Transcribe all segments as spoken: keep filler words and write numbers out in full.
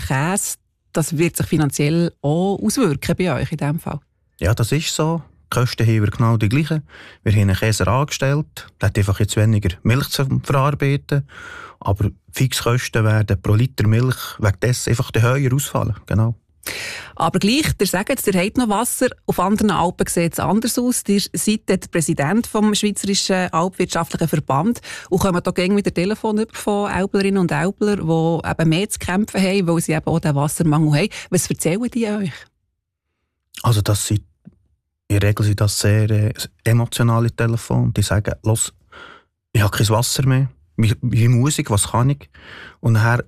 Käse, das wird sich finanziell auch auswirken bei euch in diesem Fall. Ja, das ist so. Die Kosten haben wir genau die gleichen. Wir haben einen Käser angestellt, der hat einfach jetzt weniger Milch zu verarbeiten, aber Fixkosten werden pro Liter Milch wegen dessen einfach höher ausfallen. Genau. Aber gleich, ihr sagt jetzt, ihr habt noch Wasser. Auf anderen Alpen sieht es anders aus. Ihr seid der Präsident des Schweizerischen Alpwirtschaftlichen Verband und kommen hier gegen mit dem Telefon über von Älblerinnen und Älbler, die eben mehr zu kämpfen haben, weil sie eben auch den Wassermangel haben. Was erzählen die euch? Also das sind, in der Regel sind das sehr äh, emotionale Telefone. Die sagen, los, ich habe kein Wasser mehr. Wie Musik, was kann ich? Und nachher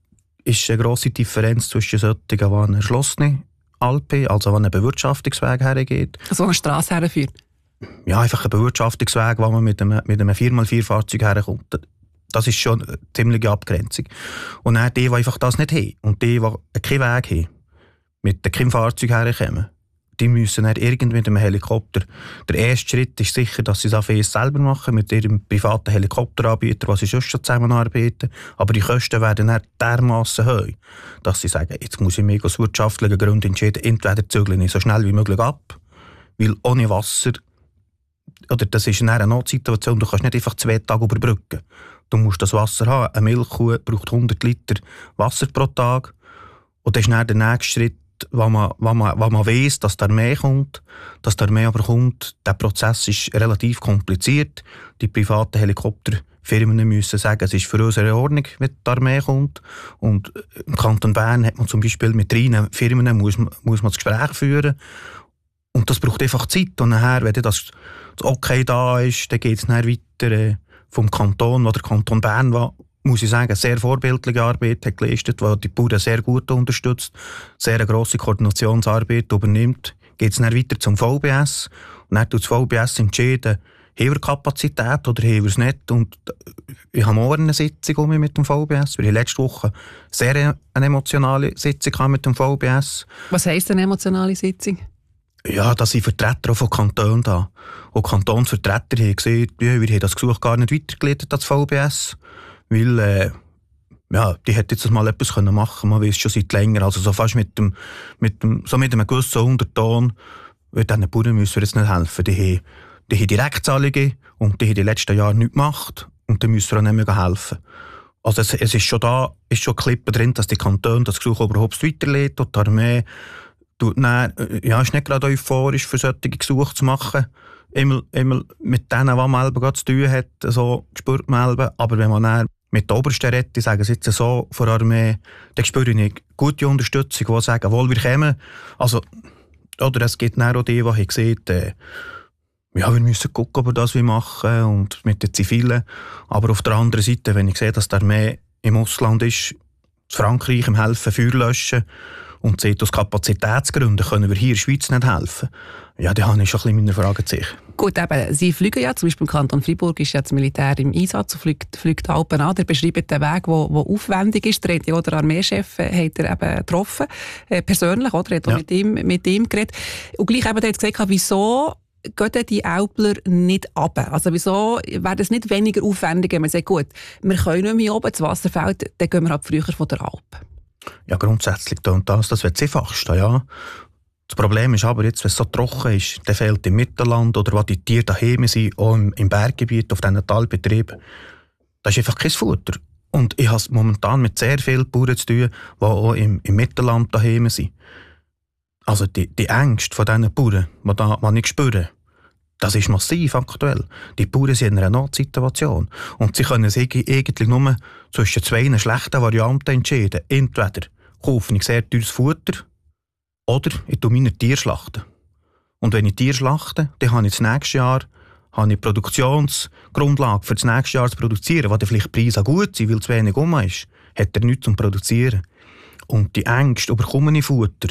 ist eine grosse Differenz zwischen solchen, die an eine erschlossene Alpe, also an einen Bewirtschaftungsweg hergeht. Also eine Strasse herführt? Ja, einfach ein Bewirtschaftungsweg, wo man mit einem, mit einem vier mal vier Fahrzeug herkommt. Das ist schon eine ziemliche Abgrenzung. Und dann die, die einfach das nicht haben und die, die keinen Weg haben, mit keinem Fahrzeug herkommen, die müssen dann irgendwie mit einem Helikopter. Der erste Schritt ist sicher, dass sie das selber machen, mit ihrem privaten Helikopteranbieter, was sie sonst schon zusammenarbeiten. Aber die Kosten werden dann dermassen hoch, dass sie sagen, jetzt muss ich mich aus wirtschaftlichen Gründen entscheiden, entweder zügle ich so schnell wie möglich ab, weil ohne Wasser, oder das ist eine Notsituation, du kannst nicht einfach zwei Tage überbrücken. Du musst das Wasser haben. Eine Milchkuh braucht hundert Liter Wasser pro Tag. Und das ist dann der nächste Schritt, wenn man, wenn man, wenn man weiss, dass der Armee kommt, dass der Armee aber kommt. Der Prozess ist relativ kompliziert. Die privaten Helikopterfirmen müssen sagen, es ist für uns in Ordnung, wenn die Armee kommt. Und im Kanton Bern hat man zum Beispiel mit drei Firmen muss man, muss man das Gespräch führen. Und das braucht einfach Zeit. Und nachher, wenn das Okay da ist, dann geht es dann weiter äh, vom Kanton, wo der Kanton Bern war, muss ich sagen, sehr vorbildliche Arbeit hat geleistet, die die Bauern sehr gut unterstützt, sehr eine grosse Koordinationsarbeit übernimmt. Geht es dann weiter zum V B S und dann tut das V B S entscheiden, haben wir Kapazität oder haben wir es nicht. Und ich habe morgen eine Sitzung mit dem V B S. Wir hatten letzte Woche sehr eine emotionale Sitzung mit dem V B S. Was heisst eine emotionale Sitzung? Ja, da sind Vertreter auch von Kantonen da. Und Kantonsvertreter haben gesagt, ja, wir haben das Gesuch gar nicht weitergeleitet an das V B S. Weil, äh, ja, die hätte jetzt mal etwas können machen, man weiss schon seit länger, also so fast mit dem, mit dem, so mit einem gewissen Unterton, weil diesen Bauern müssen wir jetzt nicht helfen. Die haben, die haben Direktzahlungen und die haben die letzten Jahre nichts gemacht und die müssen wir auch nicht mehr helfen. Also es, es ist schon da, ist schon Klippe drin, dass die Kantone das Gesuch überhaupt weiterleiten und die Armee tut dann, ja, ist nicht gerade euphorisch für solche Gesuche zu machen. Immer, immer mit denen, die man selber zu tun hat, so spürt man selber. Aber wenn man dann mit der obersten Rette, sagen sie jetzt so, von der Armee, dann spüre ich gute Unterstützung, die sagen, wohl, wir kommen. Also, oder es gibt dann auch die, die haben gesagt, äh, ja, wir müssen gucken, ob wir das machen und mit den Zivilen. Aber auf der anderen Seite, wenn ich sehe, dass die Armee im Ausland ist, Frankreich im Helfen, Feuer löschen und sieht, aus Kapazitätsgründen können wir hier in der Schweiz nicht helfen, ja, da habe ich schon ein bisschen meine Fragezeichen. Gut, eben, Sie fliegen ja, zum Beispiel im Kanton Freiburg ist ja das Militär im Einsatz und fliegt, fliegt Alpen an. Der beschreibt den Weg, der aufwendig ist. Der hat ja auch der Armeechef hat er eben getroffen, äh, persönlich, oder? Er hat auch ja. mit, ihm, mit ihm geredet. Und gleich eben, der hat gesagt, wieso gehen die Älpler nicht runter? Also wieso wäre es nicht weniger aufwendig, wenn man sagt, gut, wir können nicht mehr oben, das Wasser fällt, dann gehen wir halt früher von der Alp. Ja, grundsätzlich und das, das wäre das Einfachste, ja. Das Problem ist aber jetzt, wenn es so trocken ist, dann fehlt im Mittelland oder wo die Tiere daheim sind, auch im, im Berggebiet, auf diesen Talbetrieben, da ist einfach kein Futter. Und ich habe es momentan mit sehr vielen Bauern zu tun, die auch im, im Mittelland daheim sind. Also die, die Ängste von diesen Bauern, die, da, die ich spüre, das ist massiv aktuell. Die Bauern sind in einer Notsituation. Und sie können sich eigentlich nur zwischen zwei schlechten Varianten entscheiden. Entweder kaufe ich sehr teures Futter oder ich tue meine Tiere schlachten. Und wenn ich Tiere schlachte, dann habe ich das nächste Jahr habe ich Produktionsgrundlage für das nächste Jahr zu produzieren, wo dann vielleicht die Preise gut sind, weil zu wenig um ist, hat er nichts zum Produzieren. Und die Ängste, bekomme ich Futter,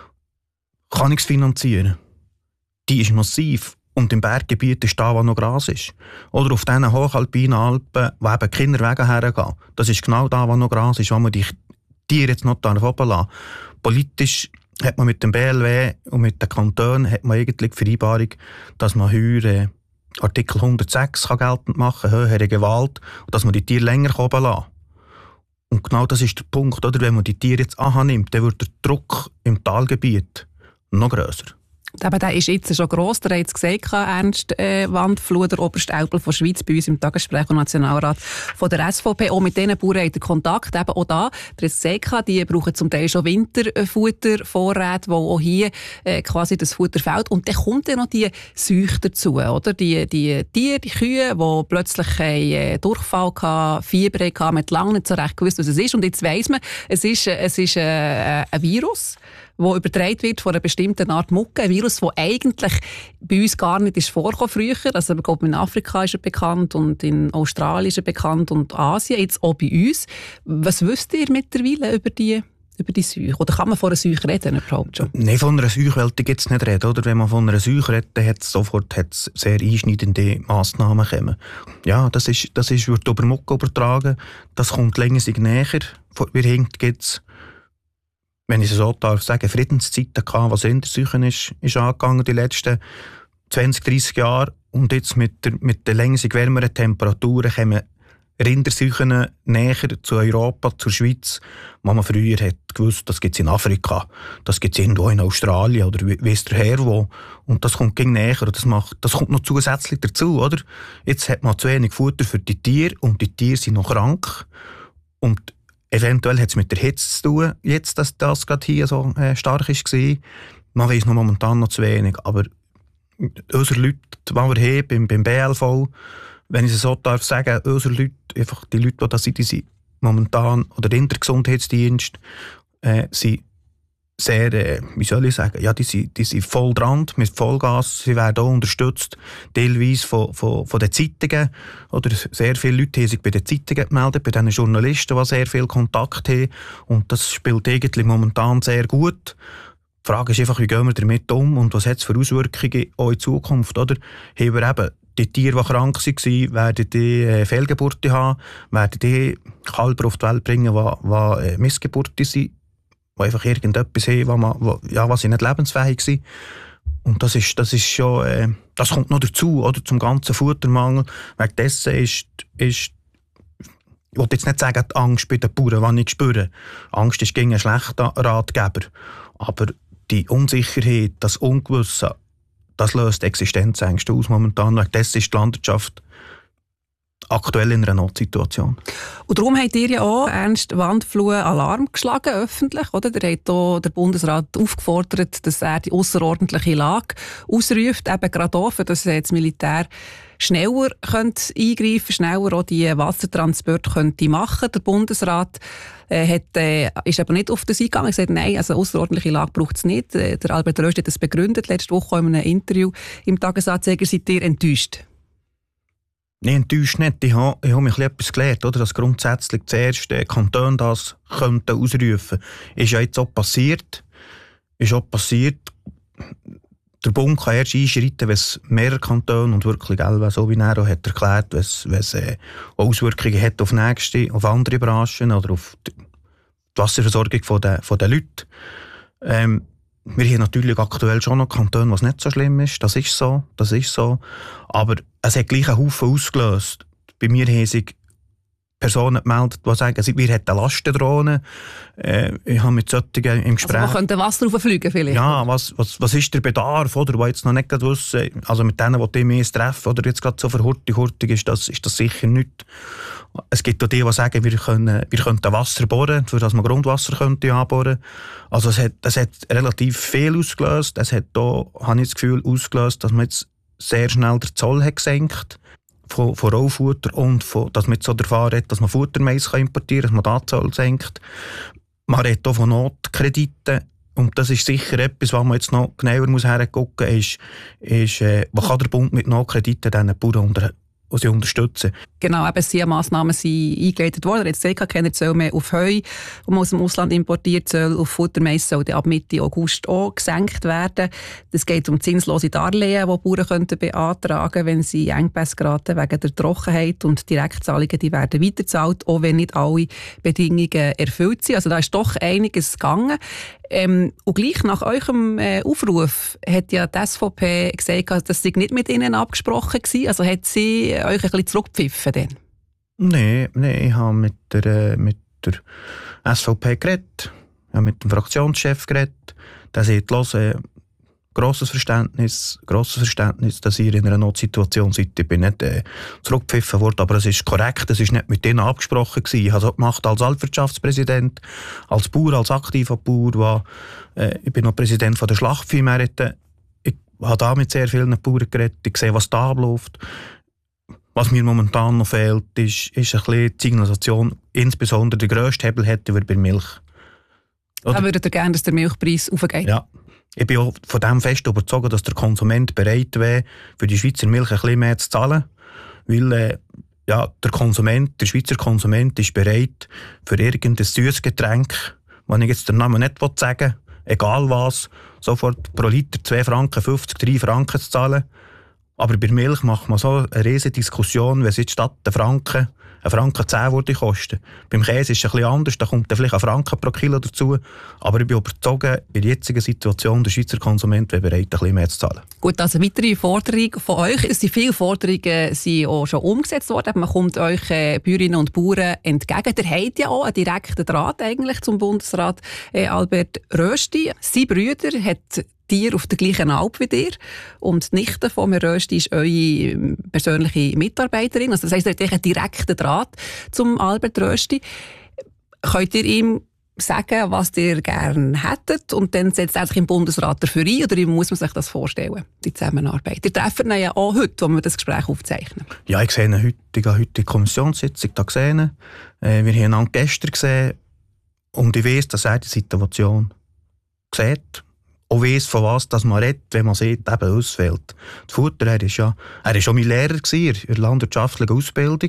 kann ich es finanzieren? Die ist massiv. Und im Berggebiet ist da, wo noch Gras ist. Oder auf diesen hochalpinen Alpen, wo eben Kinderwege hergehen. Das ist genau da, wo noch Gras ist, wo man die Tiere jetzt noch oben lassen. Politisch hat man mit dem B L W und mit den Kantonen hat man eigentlich die Vereinbarung, dass man heuer äh, Artikel hundertsechs kann geltend machen kann, höhere Gewalt, und dass man die Tiere länger oben lassen. Und genau das ist der Punkt, oder? Wenn man die Tiere jetzt annimmt, dann wird der Druck im Talgebiet noch grösser. Aber der ist jetzt schon gross, der hat es gesagt, Ernst äh, Wandfluh, der Oberstelpel von Schweiz, bei uns im Tagesgespräch und Nationalrat von der S V P. Auch mit diesen Bauern hat er Kontakt, eben auch da. Der hat es gesagt, die brauchen zum Teil schon Winterfuttervorräte, wo auch hier äh, quasi das Futter fehlt. Und dann kommt dann noch die Seuche dazu, oder? Die, die Tiere, die Kühe, die plötzlich einen Durchfall hatten, Fieber hatten, man hat lange nicht so recht gewusst, was es ist. Und jetzt weiss man, es ist, es ist äh, ein Virus, wo übertragen wird von einer bestimmten Art Mucke. Ein Virus, der eigentlich bei uns gar nicht ist vorgekommen früher. Also, ich glaube, in Afrika ist er bekannt und in Australien ist er bekannt und Asien, jetzt auch bei uns. Was wisst ihr mittlerweile über die, über die Seuche? Oder kann man von einer Seuche reden überhaupt schon? Nein, von einer Seuche wollte ich jetzt nicht reden. Oder? Wenn man von einer Seuche redet, dann hat es sofort hat's sehr einschneidende Massnahmen kommen. Ja, das, ist, das ist, wird über Mucke übertragen. Das kommt länger näher. Wie hinkt gibt's, wenn ich es so darf sagen, Friedenszeiten gehabt, was Rinderseuchen ist, ist angegangen die letzten zwanzig, dreissig Jahre. Und jetzt mit, der, mit den längst wärmeren Temperaturen kommen Rinderseuchen näher zu Europa, zur Schweiz, wo man früher hat gewusst, das gibt es in Afrika, das gibt es irgendwo in Australien oder weiss der Herr wo. Und das kommt gegen näher und das, macht, das kommt noch zusätzlich dazu, oder? Jetzt hat man zu wenig Futter für die Tiere und die Tiere sind noch krank. Und eventuell hat es mit der Hitze zu tun, jetzt, dass das gerade hier so äh, stark war. Man weiss noch momentan noch zu wenig. Aber unsere Leute, die wir haben beim, beim B L V, wenn ich es so darf sagen, unsere Leute, einfach die Leute, die da sind, die sind momentan, oder in der Gesundheitsdienst, äh, sind sehr, äh, wie soll ich sagen, ja, die sind, die sind voll dran, mit Vollgas. Sie werden auch unterstützt, teilweise von, von, von den Zeitungen. Oder sehr viele Leute haben sich bei den Zeitungen gemeldet, bei den Journalisten, die sehr viel Kontakt haben. Und das spielt eigentlich momentan sehr gut. Die Frage ist einfach, wie gehen wir damit um und was hat es für Auswirkungen auch in Zukunft, oder? Haben wir eben die Tiere, die krank waren, werden die äh, Fehlgeburten haben, werden die Kälber auf die Welt bringen, die, die äh, Missgeburten sind, die einfach irgendetwas haben, was, man, wo, ja, was sie nicht lebensfähig sind. Und das ist, das ist schon, äh, das kommt noch dazu, oder, zum ganzen Futtermangel. Wegen dessen ist, ist, ich will jetzt nicht sagen, die Angst bei den Bauern, die ich spüre. Angst ist gegen einen schlechten Ratgeber. Aber die Unsicherheit, das Ungewisse, das löst Existenzängste aus momentan. Wegen dessen ist die Landwirtschaft aktuell in einer Notsituation. Und darum habt ihr ja auch, Ernst Wandfluh, Alarm geschlagen, öffentlich, oder? Der hat auch der Bundesrat aufgefordert, dass er die ausserordentliche Lage ausruft, eben gerade auch, dass das Militär schneller könnte eingreifen, schneller auch die Wassertransporte könnte machen. Der Bundesrat äh, hat, äh, ist aber nicht auf das eingegangen. Er hat gesagt, nein, also ausserordentliche Lage braucht es nicht. Äh, der Albert Rösti hat das begründet, letzte Woche in einem Interview im Tagesanzeiger. Seid ihr enttäuscht? Nein, enttäuscht nicht. Ich habe, ich habe mich etwas gelernt, oder? Dass grundsätzlich zuerst der Kanton das könnte ausrufen. Ist ja jetzt auch passiert. Ist auch passiert. Der Bund kann erst einschreiten, wenn es mehrere Kantone und wirklich, so wie er auch hat erklärt, wenn es, wenn es äh, Auswirkungen hat auf nächste, auf andere Branchen oder auf die Wasserversorgung von der, von den Leuten. Ähm, wir haben natürlich aktuell schon noch Kantone, was nicht so schlimm ist. Das ist so, das ist so. Aber es hat gleich einen Haufen ausgelöst. Bei mir haben sich Personen gemeldet, die sagen, wir hätten Lastendrohnen. Äh, ich habe mit solchen im Gespräch... Also man könnte Wasser rauffliegen vielleicht? Ja, was, was, was ist der Bedarf, oder? Wo jetzt noch nicht wissen, also mit denen, die mehr treffen, oder jetzt gerade so für hurtig, hurtig ist das, ist das sicher nicht. Es gibt auch die, die sagen, wir können, wir könnten Wasser bohren, für das man Grundwasser könnte anbohren. Also es hat, es hat relativ viel ausgelöst. Es hat auch, habe ich das Gefühl, ausgelöst, dass man jetzt sehr schnell den Zoll hat gesenkt von, von Rohfutter und von, dass man jetzt so davon redet, dass man Futtermais importieren kann, dass man den Zoll senkt. Man redet auch von Notkrediten. Und das ist sicher etwas, was man jetzt noch genauer muss hergucken muss, ist, ist äh, was kann der Bund mit Notkrediten diesen Bauern unter, sie unterstützen. Genau, eben diese Massnahmen sind eingeleitet worden. Jetzt sagt keiner Zoll mehr auf Heu, wo man aus dem Ausland importiert, soll auf Futtermais soll ab Mitte August auch gesenkt werden. Es geht um zinslose Darlehen, die Bauern könnten beantragen, wenn sie Engpässe geraten wegen der Trockenheit, und Direktzahlungen, die werden weitergezahlt, auch wenn nicht alle Bedingungen erfüllt sind. Also da ist doch einiges gegangen. Ähm, und gleich nach eurem äh, Aufruf hat ja die S V P gesagt, dass sie nicht mit ihnen abgesprochen war. Also hat sie euch ein bisschen zurückgepfiffen? Denn? Nein, nee, ich habe mit der, mit der S V P geredet, habe mit dem Fraktionschef geredet. Der sagt, los, äh, grosses Verständnis, grosses Verständnis, dass ihr in einer Notsituation seid. Ich bin nicht äh, zurückgepfiffen worden, aber es ist korrekt, es ist nicht mit denen abgesprochen gewesen. Ich habe es gemacht als Altwirtschaftspräsident, als Bauer, als aktiver Bauer. War, äh, ich bin noch Präsident von der Schlachtviehmärkte. Ich habe da mit sehr vielen Bauern geredet. Ich sehe, was da abläuft. Was mir momentan noch fehlt, ist, ist ein bisschen die Signalisation. Insbesondere der grösste Hebel hätten wir bei Milch. Da würdet ihr gerne, dass der Milchpreis aufgeht? Ja. Ich bin auch von dem fest überzeugt, dass der Konsument bereit wäre, für die Schweizer Milch ein bisschen mehr zu zahlen. Weil äh, ja, der Konsument, der Schweizer Konsument ist bereit, für irgendein süßes Getränk, wenn ich jetzt den Namen nicht sagen will, egal was, sofort pro Liter zwei Franken fünfzig, drei Franken zu zahlen. Aber bei Milch macht man so eine riesige Diskussion, wenn es jetzt statt der Franken ein Franken zehn würde kosten. Beim Käse ist es ein bisschen anders, da kommt dann vielleicht ein Franken pro Kilo dazu. Aber ich bin überzeugt, in der jetzigen Situation der Schweizer Konsument wäre bereit, ein bisschen mehr zu zahlen. Gut, also weitere Forderung von euch. Es sind viele Forderungen sind auch schon umgesetzt worden. Man kommt euch äh, Bäuerinnen und Bauern entgegen. Der hat ja auch einen direkten Draht eigentlich zum Bundesrat äh, Albert Rösti. Sein Bruder hat Tier auf der gleichen Alp wie dir. Und die Nichte von Herrn Rösti ist eure persönliche Mitarbeiterin. Also das heisst, ihr habt einen direkten Draht zum Albert Rösti. Könnt ihr ihm sagen, was ihr gerne hättet und dann setzt er sich im Bundesrat dafür ein? Oder wie muss man sich das vorstellen, die Zusammenarbeit? Ihr treffen ihn ja auch heute, wo wir das Gespräch aufzeichnen. Ja, ich sehe ihn heute, ich habe heute die Kommissionssitzung da gesehen. Äh, wir haben ihn gestern gesehen und ich weiss, dass er die Situation sieht. Auch weiss, von was dass man redet, wenn man sieht, eben ausfällt. Der Futter, er ist ja, er ist schon mein Lehrer gewesen, in der landwirtschaftlichen Ausbildung.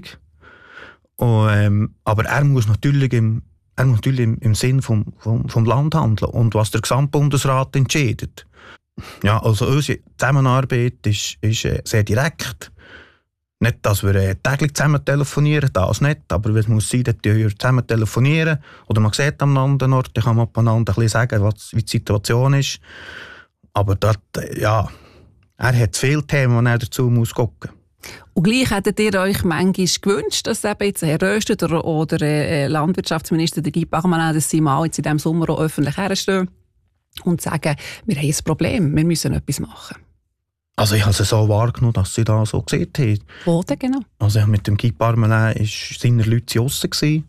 Und, ähm, aber er muss natürlich im, er muss natürlich im, im Sinn vom, vom, vom Land handeln und was der Gesamtbundesrat entscheidet. Ja, also unsere Zusammenarbeit ist, ist äh, sehr direkt. Nicht, dass wir äh, täglich zusammen telefonieren, das nicht, aber es muss sein, dass wir zusammen telefonieren oder man sieht am anderen Ort, dann kann man einander ein bisschen sagen, was, wie die Situation ist. Aber dort, äh, ja, er hat viele Themen, die er dazu muss gucken. Und gleich hättet ihr euch manchmal gewünscht, dass eben jetzt Herr Rösti oder, oder äh, Landwirtschaftsminister Guy Parmelin, dass sie mal jetzt in diesem Sommer auch öffentlich herstehen und sagen, wir haben ein Problem, wir müssen etwas machen. Also ich habe es so wahrgenommen, dass sie da so gesehen haben. Wo denn genau? Also mit dem Guy Parmelin war seine Leute draussen. Sie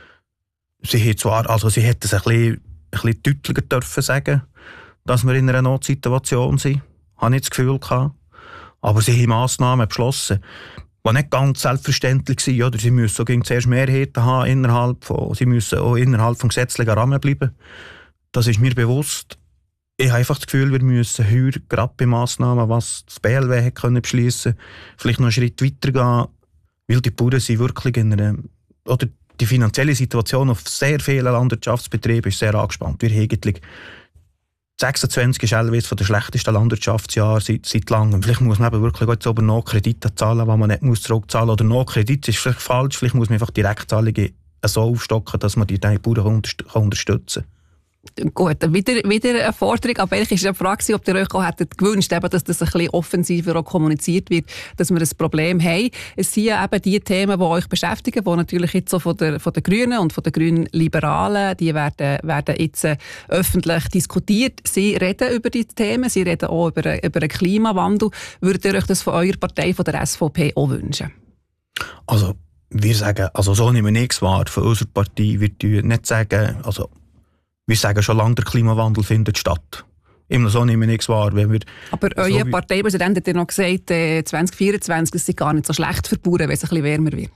hat zwar, also sie hätten es ein bisschen, ein bisschen deutlicher dürfen sagen, dass wir in einer Notsituation sind. Ich hatte nicht das Gefühl gehabt. Aber sie haben Massnahmen beschlossen, die nicht ganz selbstverständlich waren. Oder sie müssen so zuerst Mehrheiten haben innerhalb von, sie müssen auch innerhalb des gesetzlichen Rahmen bleiben. Das ist mir bewusst. Ich habe einfach das Gefühl, wir müssen heute, gerade bei Massnahmen, was das B L W hat können beschliessen, vielleicht noch einen Schritt weiter gehen, weil die Bauern sind wirklich in einer, oder die finanzielle Situation auf sehr vielen Landwirtschaftsbetrieben ist sehr angespannt. Wir haben eigentlich sechsundzwanzig ist allweil von den schlechtesten Landwirtschaftsjahren seit, seit langem. Vielleicht muss man eben wirklich jetzt aber noch Kredite zahlen, die man nicht muss zurückzahlen muss. Oder noch Kredit ist vielleicht falsch. Vielleicht muss man einfach Direktzahlungen so aufstocken, dass man die Bauern unterstützen kann. Gut, wieder, wieder eine Forderung. Aber eigentlich war die Frage, ob ihr euch auch hättet gewünscht, eben, dass das ein bisschen offensiver auch kommuniziert wird, dass wir ein Problem haben. Es sind ja eben die Themen, die euch beschäftigen, die natürlich jetzt so von der, von der Grünen und von den Grünen Liberalen, die werden, werden jetzt äh, öffentlich diskutiert. Sie reden über die Themen, sie reden auch über, über den Klimawandel. Würdet ihr euch das von eurer Partei, von der S V P, auch wünschen? Also, wir sagen, also so nehmen wir nichts wahr. Von unserer Partei wird nicht sagen, also wir sagen schon lange, der Klimawandel findet statt. Immer so nehmen wir nichts wahr. Wenn wir Aber so euer Parteipräsident hat ja noch gesagt, äh, zwanzig vierundzwanzig ist gar nicht so schlecht für Bauern, wenn es ein bisschen wärmer wird.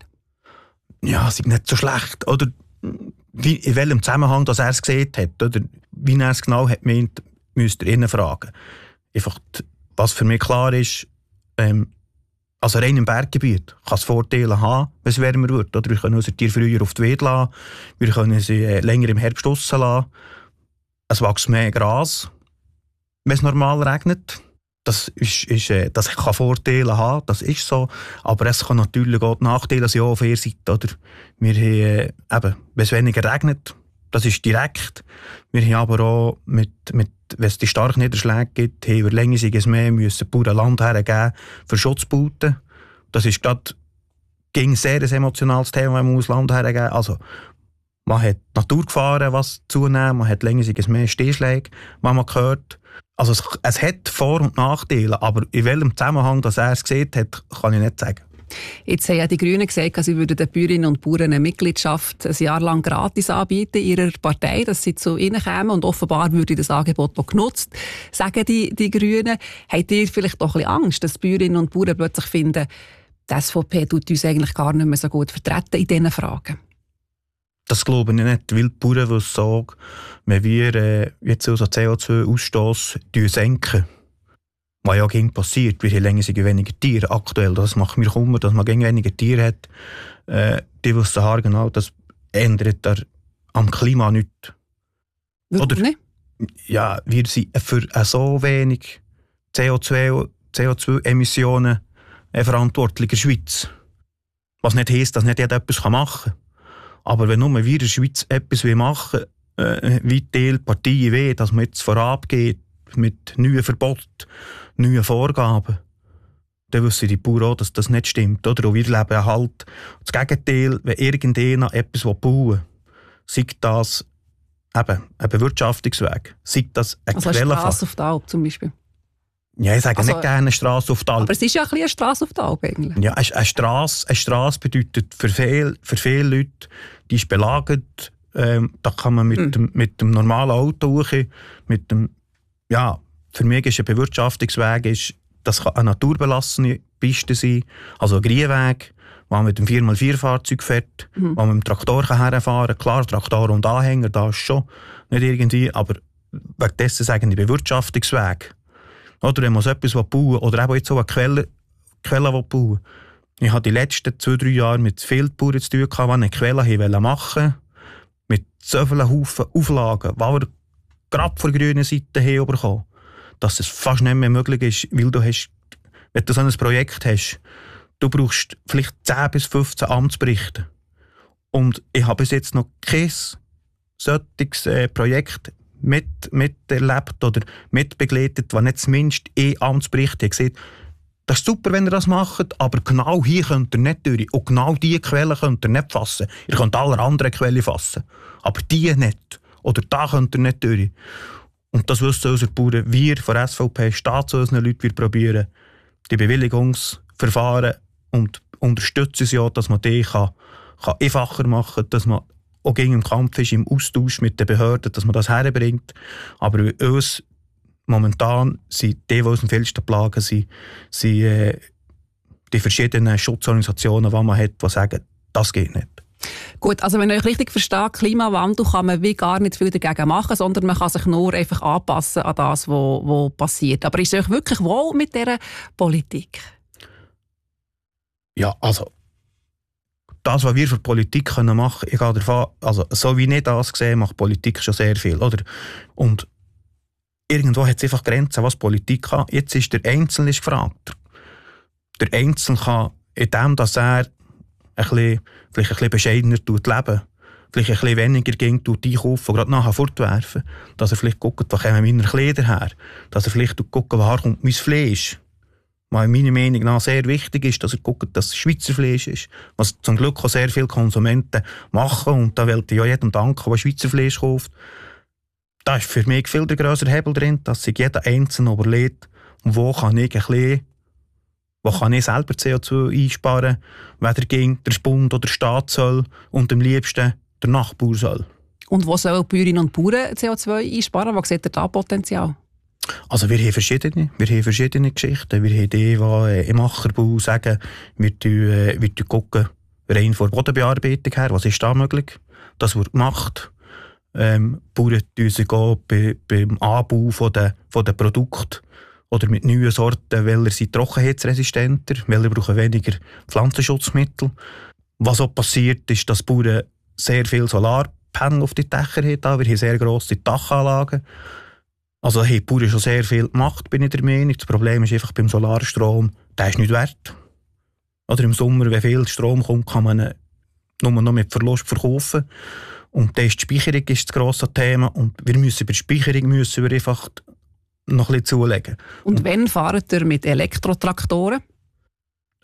Ja, es ist nicht so schlecht. Oder wie, in welchem Zusammenhang dass er es gesehen hat, oder wie er es genau hat gemeint, müsst ihr ihn fragen. Einfach, was für mich klar ist, ähm, also rein im Berggebiet kann es Vorteile haben, wenn es wärmer wird. Oder wir können unsere Tiere früher auf die Weide lassen, wir können sie äh, länger im Herbst draussen lassen. Es wächst mehr Gras, wenn es normal regnet. Das, ist, ist, äh, das kann Vorteile haben, das ist so. Aber es kann natürlich auch die Nachteile sein auf ihrer Seite. Oder? Wir haben, äh, eben, wenn es weniger regnet, das ist direkt. Wir haben aber auch, mit, mit, wenn es die starken Niederschläge gibt, haben wir längersiges mehr müssen Bauern Land hergeben für Schutzbauten. Das ist gerade gegen sehr ein emotionales Thema, wenn man Land hergeben muss. Also Man hat Naturgefahren, was zunehmen, man hat länger mehr Stehschläge, was man hört. Also es, es hat Vor- und Nachteile, aber in welchem Zusammenhang dass er es gesehen hat, kann ich nicht sagen. Jetzt haben ja die Grünen gesagt, sie würden den Bäuerinnen und Bauern eine Mitgliedschaft ein Jahr lang gratis anbieten in ihrer Partei, dass sie zu ihnen kämen und offenbar würde das Angebot noch genutzt. Sagen die, die Grünen, habt ihr vielleicht doch ein bisschen Angst, dass die Bäuerinnen und Bauern plötzlich finden, die S V P tut uns eigentlich gar nicht mehr so gut vertreten in diesen Fragen? Das glaube ich nicht, weil die Bauern sagen, wenn wir äh, jetzt unseren C O zwei Ausstoß senken, was ja gegen passiert, wir haben länger weniger Tiere aktuell, das macht mir Kummer, dass man gegen weniger Tiere hat, äh, die wissen haargenau, das ändert er am Klima nichts. Warum Oder, nicht? Ja, wir sind für äh, so wenig C O zwei Emissionen äh, verantwortlich in der Schweiz. Was nicht heisst, dass nicht jeder etwas machen kann. Aber wenn nur wir in der Schweiz etwas machen wollen, äh, wie die Parteien wollen, dass man jetzt vorab geht mit neuen Verboten, neuen Vorgaben, dann wissen die Bauern auch, dass das nicht stimmt. Oder? Und wir leben halt das Gegenteil, wenn irgendjemand etwas bauen will, sei das eben ein Bewirtschaftungsweg, sei das eine also Quelle. eine Strasse auf der Alp zum Beispiel? Ja, ich sage also, nicht gerne eine Strasse auf der Alp. Aber es ist ja ein bisschen eine Strasse auf der Alp eigentlich. Ja, eine Strasse, eine Strasse bedeutet für viele, für viele Leute, die ist belagert. Ähm, da kann man mit, mhm. dem, mit dem normalen Auto hoch, mit dem, ja, für mich ist ein Bewirtschaftungsweg, ist, das kann eine naturbelassene Piste sein, also ein Grünweg, wo man mit dem vier mal vier Fahrzeug fährt, mhm. wo man mit dem Traktor herfahren kann. Klar, Traktor und Anhänger, da ist schon nicht irgendwie, aber wegen dessen sagen die Bewirtschaftungsweg. Oder wenn man so etwas bauen will, oder eben jetzt so eine Quelle, Quelle bauen. Ich habe die letzten zwei, drei Jahre mit vielen Bauern zu tun gehabt, die eine Quelle machen wollten, mit so vielen Haufen Auflagen, die wir gerade von der grünen Seite her bekommen, dass es fast nicht mehr möglich ist, weil du hast, wenn du so ein Projekt hast, du brauchst vielleicht zehn bis fünfzehn Amtsberichte. Und ich habe bis jetzt noch kein solches äh, Projekt mit, miterlebt oder mitbegleitet, wo nicht zumindest ein Amtsbericht hat gesagt, das ist super, wenn ihr das macht, aber genau hier könnt ihr nicht durch. Und genau diese Quelle könnt ihr nicht fassen. Ihr könnt alle anderen Quellen fassen, aber die nicht. Oder da könnt ihr nicht durch. Und das wissen unsere Bauern. Wir von der S V P stehen zu unseren Leuten, wir probieren die Bewilligungsverfahren und unterstützen sie ja, dass man die kann, kann einfacher machen kann, dass man auch gegen den Kampf ist, im Austausch mit den Behörden, dass man das herbringt. Aber bei uns momentan sind die, die uns am vielsten plagen, sind, sind äh, die verschiedenen Schutzorganisationen, die man hat, die sagen, das geht nicht. Gut, also wenn ich euch richtig verstehe, Klimawandel kann man wie gar nicht viel dagegen machen, sondern man kann sich nur einfach anpassen an das, was passiert. Aber ist es euch wirklich wohl mit dieser Politik? Ja, also das, was wir für Politik können machen, ich gehe davon, also so wie ich das sehe, macht Politik schon sehr viel, oder? Und irgendwo hat es einfach Grenzen, was Politik kann. Jetzt ist der Einzelne gefragt. Der Einzelne kann, indem dass er ein bisschen, vielleicht ein bisschen bescheidener tut leben, vielleicht ein bisschen weniger ging, tut einkaufen und gerade nachher fortwerfen, dass er vielleicht guckt, wo kommen meine Kleider her, dass er vielleicht guckt, woher kommt mein Fleisch. Was meiner Meinung nach sehr wichtig ist, dass er guckt, dass es Schweizer Fleisch ist. Was zum Glück auch sehr viele Konsumenten machen. Und da will ich ja jedem danken, der Schweizer Fleisch kauft. Da ist für mich viel der grössere Hebel drin, dass sich jeder Einzelne überlegt, wo kann ich ein bisschen, wo kann ich selber C O zwei einsparen, weder gegen der Bund oder der Staat soll und am liebsten der Nachbar soll. Und wo sollen die Bäuerinnen und Bauern C O zwei einsparen? Wo seht ihr da Potenzial? Also wir haben verschiedene, wir haben verschiedene Geschichten. Wir haben die, die im Ackerbau sagen, wir, äh, wir gucken rein von der Bodenbearbeitung her, was ist da möglich? Das wird gemacht. Ähm, Bauern tun sich auch bei, beim Anbau von den, von den Produkten oder mit neuen Sorten, welche sind trockenheitsresistenter, welche brauchen weniger Pflanzenschutzmittel. Was auch passiert, ist, dass Bauern sehr viel Solarpanel auf die Dächer haben. Wir haben sehr grosse Dachanlagen. Also haben die Bauern schon sehr viel gemacht, bin ich der Meinung. Das Problem ist einfach beim Solarstrom, der ist nicht wert. Oder im Sommer, wenn viel Strom kommt, kann man ihn nur noch mit Verlust verkaufen. Und dann ist die Speicherung ist das grosse Thema. Und wir müssen bei der Speicherung müssen wir einfach noch ein bisschen zulegen. Und, Und wann fahrt ihr mit Elektrotraktoren?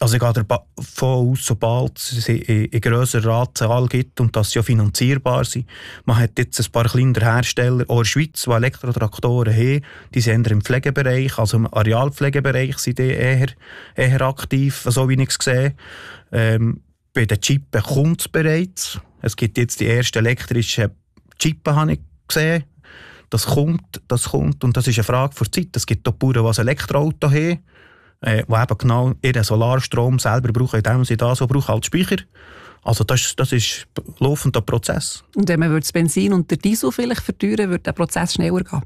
Also ich gehe davon aus, sobald es eine grössere Ratzahl gibt und dass sie ja finanzierbar sind. Man hat jetzt ein paar kleinere Hersteller, auch in der Schweiz, die Elektrotraktoren haben, die sind eher im Pflegebereich, also im Arealpflegebereich sind die eher, eher aktiv, so wie ich es sehe. Ähm, bei den Chippen kommt es bereits. Es gibt jetzt die ersten elektrischen Chippen, habe ich gesehen. Das kommt, das kommt und das ist eine Frage der Zeit. Es gibt auch Bauern, die ein Elektroauto haben, äh, die eben genau ihren Solarstrom selber brauchen, indem sie das so brauchen als Speicher. Also das, das ist ein laufender Prozess. Und wenn man das Benzin und den Diesel vielleicht verteuern, würde der Prozess schneller gehen?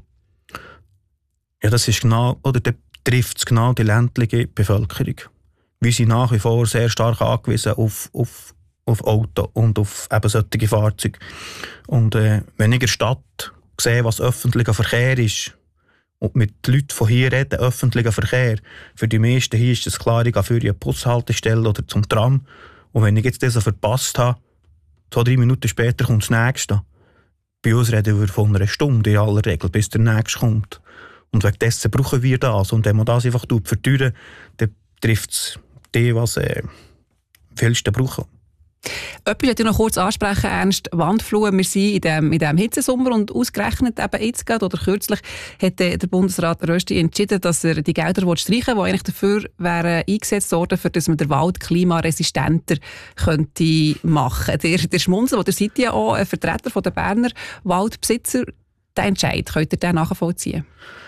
Ja, das ist genau, oder da trifft es genau die ländliche Bevölkerung. Wir sind nach wie vor sehr stark angewiesen auf, auf, auf Auto und auf eben solche Fahrzeuge. Und äh, wenn ich in der Stadt sehe, was öffentlicher Verkehr ist, und mit den Leuten von hier reden, öffentlicher Verkehr, für die meisten hier ist es klar, ich gehe für eine Bushaltestelle oder zum Tram. Und wenn ich jetzt das verpasst habe, zwei, drei Minuten später kommt das Nächste. Bei uns reden wir von einer Stunde in aller Regel, bis der Nächste kommt. Und wegen dessen brauchen wir das. Und wenn man das einfach verteuern, dann trifft es die, was äh, am vielsten brauchen. Etwas möchte ich noch kurz ansprechen, Ernst. Wandfluten, wir sind in diesem in dem Hitzesommer und ausgerechnet eben jetzt gerade oder kürzlich hat der Bundesrat Rösti entschieden, dass er die Gelder streichen will, die eigentlich dafür wären eingesetzt worden, für dass man den Wald klimaresistenter könnte machen. Der, der Schmunzel, der seid ja auch ein Vertreter der Berner Waldbesitzer, der Entscheid, könnt ihr den nachvollziehen?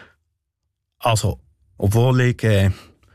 Also, obwohl ich äh,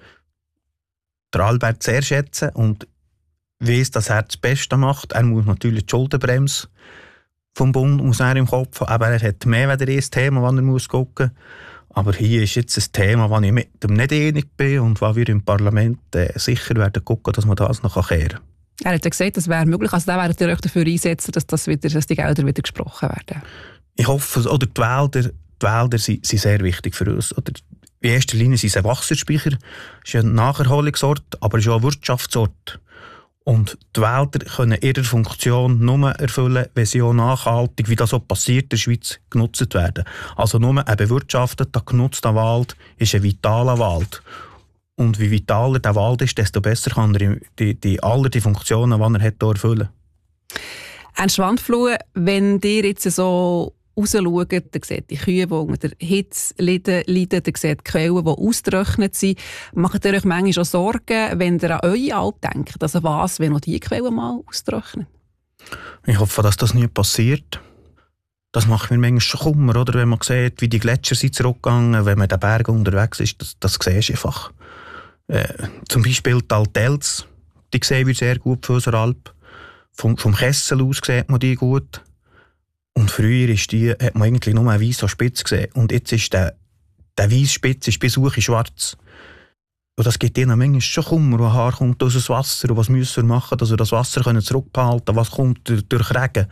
den Albert sehr schätze und weiss, dass er das Beste macht. Er muss natürlich die Schuldenbremse vom Bund muss er im Kopf haben. Aber er hat mehr als ein Thema, das er muss gucken muss. Aber hier ist jetzt ein Thema, das ich mit ihm nicht einig bin und wo wir im Parlament äh, sicher werden gucken, dass man das noch kehren kann. Er hat ja gesagt, das wäre möglich. Also da wäre ihr euch dafür einsetzen, dass, das wieder, dass die Gelder wieder gesprochen werden. Ich hoffe, oder die Wälder, die Wälder sind, sind sehr wichtig für uns. Oder in erster Linie sind sie ein Wasserspeicher. Es ist ein Nacherholungsort, aber es ist auch ein Wirtschaftsort. Und die Wälder können ihre Funktion nur erfüllen, wenn sie auch nachhaltig, wie das so passiert in der Schweiz, genutzt werden. Also nur ein bewirtschafteter, genutzter Wald ist ein vitaler Wald. Und wie vitaler der Wald ist, desto besser kann er die, die, alle die Funktionen, die er hat, erfüllen. Ernst Wandfluten, wenn ihr jetzt so rausschaut, dann seht die Kühe, die unter der Hitze leiden, leiden, dann seht die Quellen, die ausgetrocknet sind. Macht ihr euch manchmal auch Sorgen, wenn ihr an eure Alp denkt? Also was, wenn auch diese Quellen mal austrocknen? Ich hoffe, dass das nie passiert. Das macht mir manchmal schon Kummer, oder? Wenn man sieht, wie die Gletscher sind zurückgegangen, wenn man in den Bergen unterwegs ist, das, das siehst du einfach. Äh, zum Beispiel die Altels, die sehen wir sehr gut für unsere Alp. Vom, vom Kessel aus sieht man die gut. Und früher ist die, hat man eigentlich nur eine weiße Spitze gesehen. Und jetzt ist der, der weiße Spitze ist bis hoch in schwarz. Und das gibt ihnen manchmal schon Kummer, wo Haar kommt aus dem Wasser. Und was müssen wir machen, dass wir das Wasser zurückbehalten können? Was kommt durch, durch Regen?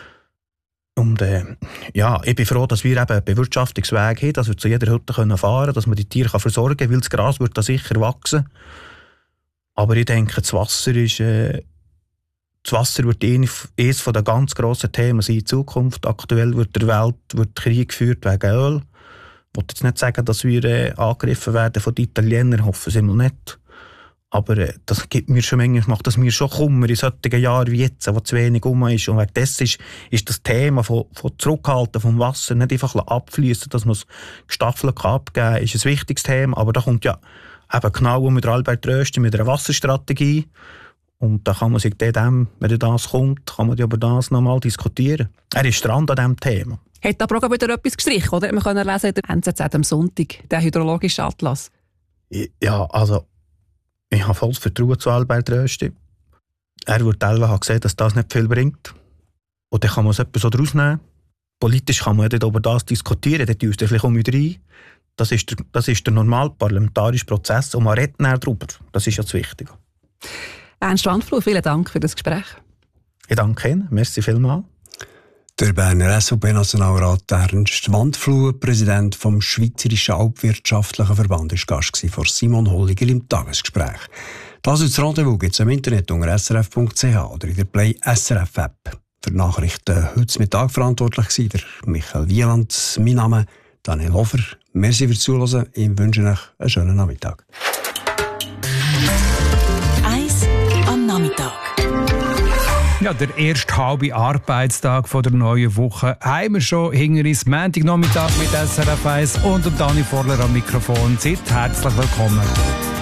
Und äh, ja, ich bin froh, dass wir eben einen Bewirtschaftungsweg haben, dass wir zu jeder Hütte fahren können, dass man die Tiere versorgen kann, weil das Gras wird da sicher wachsen. Aber ich denke, das Wasser ist... Äh, Das Wasser wird eines der ganz grossen Themen sein in Zukunft. Aktuell wird der Welt wird Krieg geführt wegen Öl. Ich will jetzt nicht sagen, dass wir äh, angegriffen werden von den Italienern, hoffen sie mal nicht. Aber äh, das gibt mir schon manchmal, macht das mir schon Kummer in solchen Jahren wie jetzt, wo zu wenig um ist. Und wegen dessen ist, ist das Thema von, von Zurückhalten vom Wasser nicht einfach abfließen, dass man es gestaffelt abgeben kann, ist ein wichtiges Thema. Aber da kommt ja eben genau mit Albert Rösti mit einer Wasserstrategie. Und da kann man sich dem, wenn das kommt, kann man über das nochmal diskutieren. Er ist dran an diesem Thema. Hat aber auch wieder etwas gestrichen, oder? Wir können lesen in der N Z Z am Sonntag, der hydrologische Atlas. Ja, also ich habe volles Vertrauen zu Albert Rösti. Er wird selber haben gesehen, dass das nicht viel bringt. Und dann kann man es etwas so daraus nehmen. Politisch kann man ja über das diskutieren, dann tun wir vielleicht auch mit rein. Das ist der, das ist der normale parlamentarische Prozess und man redet darüber. Das ist ja das Wichtige. Ernst Wandfluten, vielen Dank für das Gespräch. Ich danke Ihnen. Merci vielmals. Der Berner S V P-Nationalrat Ernst Wandfluten, Präsident vom Schweizerischen Alpwirtschaftlichen Verband, war Gast von Simon Holliger im Tagesgespräch. Das ist das Rendezvous gibt es im Internet unter s r f punkt c h oder in der Play S R F App. Für die Nachrichten heute Mittag verantwortlich war der Michael Wieland. Mein Name Daniel Hofer. Merci fürs Zuhören. Ich wünsche euch einen schönen Nachmittag. Ja, der erste halbe Arbeitstag von der neuen Woche haben wir schon hinter uns. Montagnachmittag mit S R F eins und Dani Vorler am Mikrofon. Seid herzlich willkommen.